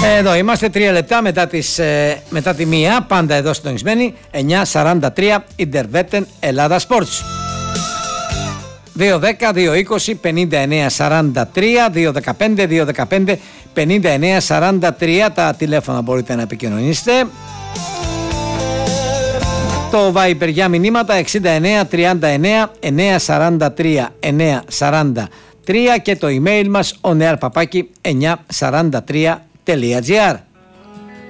Εδώ είμαστε 3 λεπτά μετά τη μία, πάντα εδώ συντονισμένοι, 9:43 Ιντερβέτεν Ελλάδα Sports. 2-10-2-20-59-43, 2-15-2-15-59-43 τα τηλέφωνα μπορείτε να επικοινωνήσετε. Το Viber για μηνύματα 69-39-943-943 και το email μας onearpapaki943.gr.